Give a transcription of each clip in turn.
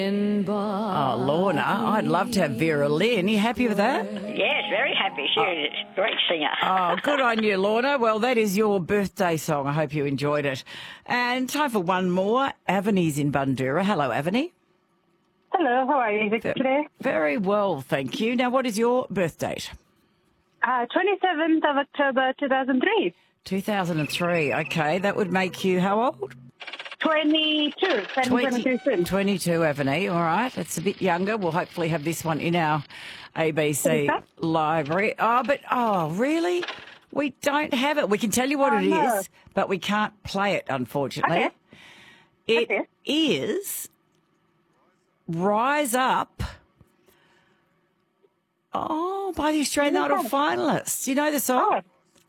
Oh, Lorna, I'd love to have Vera Lynn. Are you happy with that? Yes, very happy. She's a great singer. Oh, good on you, Lorna. Well, that is your birthday song. I hope you enjoyed it. And time for one more. Avani's in Bundoora. Hello, Avani. Hello, how are you today? Very well, thank you. Now, what is your birth date? 27th of October 2003. 2003. Okay, that would make you how old? 22. 22 soon. 22, Avani. All right, that's a bit younger. We'll hopefully have this one in our ABC library. Oh, really? We don't have it. We can tell you what it is, but we can't play it, unfortunately. Okay. It is Rise Up. Oh, by the Australian Idol finalists. You know the song?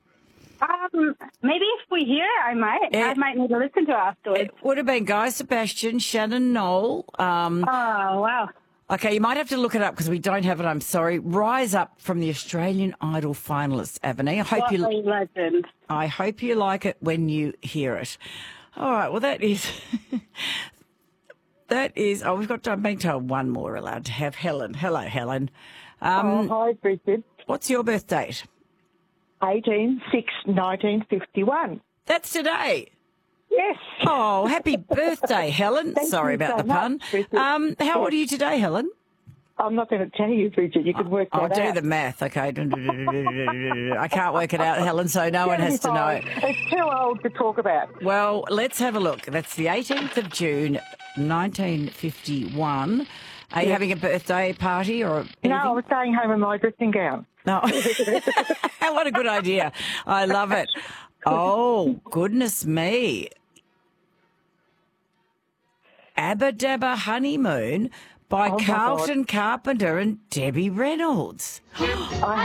Maybe if we hear it, I might. I might need to listen to it afterwards. It would have been Guy Sebastian, Shannon Knoll. Oh, wow. Okay, you might have to look it up because we don't have it. I'm sorry. Rise Up from the Australian Idol finalists, Avani. I hope you like it when you hear it. All right. Well, that is. Oh, we've got time. Being told one more allowed to have Helen. Hello, Helen. Hi, Bridget. What's your birth date? 18/6/1951. That's today. Yes. Oh, happy birthday, Helen. Sorry about the pun. How old are you today, Helen? I'm not going to tell you, Bridget. You can work that out. I'll do the math, okay? I can't work it out, Helen, so no one has to know. It's too old to talk about. Well, let's have a look. That's the 18th of June, 1951. Are you having a birthday party or anything? No, I was staying home in my dressing gown. No. What a good idea. I love it. Oh, goodness me. Abba Dabba Honeymoon by Carlton Carpenter and Debbie Reynolds.